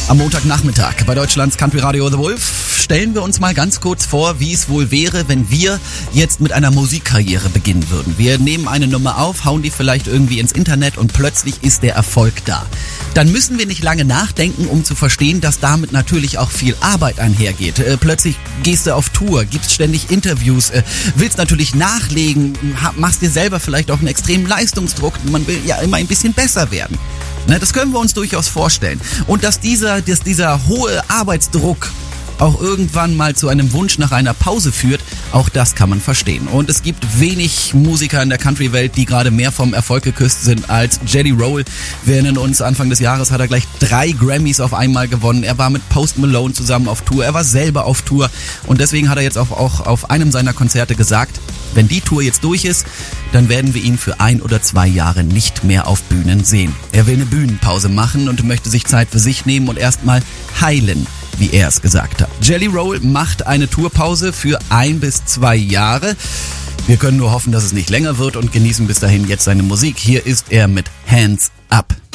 Am Montagnachmittag bei Deutschlands Country Radio The Wolf stellen wir uns mal ganz kurz vor, wie es wohl wäre, wenn wir jetzt mit einer Musikkarriere beginnen würden. Wir nehmen eine Nummer auf, hauen die vielleicht irgendwie ins Internet und plötzlich ist der Erfolg da. Dann müssen wir nicht lange nachdenken, um zu verstehen, dass damit natürlich auch viel Arbeit einhergeht. Plötzlich gehst du auf Tour, gibst ständig Interviews, willst natürlich nachlegen, machst dir selber vielleicht auch einen extremen Leistungsdruck. Man will ja immer ein bisschen besser werden. Das können wir uns durchaus vorstellen. Und dass dieser hohe Arbeitsdruck auch irgendwann mal zu einem Wunsch nach einer Pause führt, auch das kann man verstehen. Und es gibt wenig Musiker in der Country-Welt, die gerade mehr vom Erfolg geküsst sind als Jelly Roll. Wir erinnern uns, Anfang des Jahres hat er gleich 3 Grammys auf einmal gewonnen. Er war mit Post Malone zusammen auf Tour, er war selber auf Tour. Und deswegen hat er jetzt auch auf einem seiner Konzerte gesagt, wenn die Tour jetzt durch ist, dann werden wir ihn für 1 oder 2 Jahre nicht mehr auf Bühnen sehen. Er will eine Bühnenpause machen und möchte sich Zeit für sich nehmen und erstmal heilen, wie er es gesagt hat. Jelly Roll macht eine Tourpause für 1 bis 2 Jahre. Wir können nur hoffen, dass es nicht länger wird und genießen bis dahin jetzt seine Musik. Hier ist er mit Hands Up.